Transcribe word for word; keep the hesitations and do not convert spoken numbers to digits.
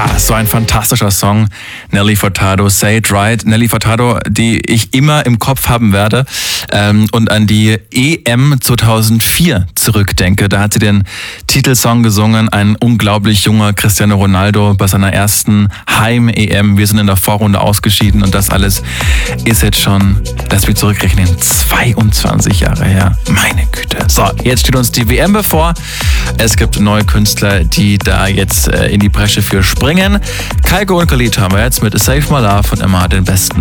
Ah, so ein fantastischer Song. Nelly Furtado, Say It Right. Nelly Furtado, die ich immer im Kopf haben werde ähm, und an die E M zweitausendvier zurückdenke. Da hat sie den Titelsong gesungen, ein unglaublich junger Cristiano Ronaldo bei seiner ersten Heim-E M. Wir sind in der Vorrunde ausgeschieden und das alles ist jetzt schon, lass mich zurückrechnen, zweiundzwanzig Jahre her. Meine Güte. So, jetzt steht uns die W M bevor. Es gibt neue Künstler, die da jetzt äh, in die Bresche für springen. Kygo und Khalid haben wir jetzt mit Save My Love und immer den Besten.